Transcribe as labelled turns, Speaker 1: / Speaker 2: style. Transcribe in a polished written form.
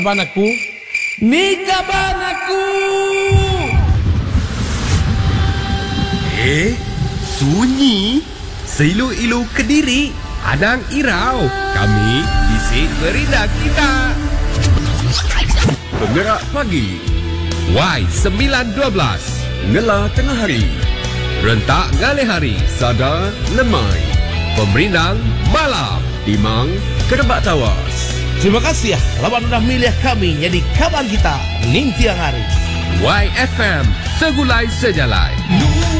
Speaker 1: Kaban aku, ni kaban aku.
Speaker 2: Sunyi. Seilu-ilu Kediri. Adang Irau. Kami bisik berita kita. Penggerak pagi. Y912. Ngela tengah hari. Rentak galih hari. Sada lemai. Pemerindang malam. Timang kerebak tawas.
Speaker 1: Terima kasih lawan sudah milih kami jadi kaban kita ning tiang hari.
Speaker 2: YFM Segulai Sejalai.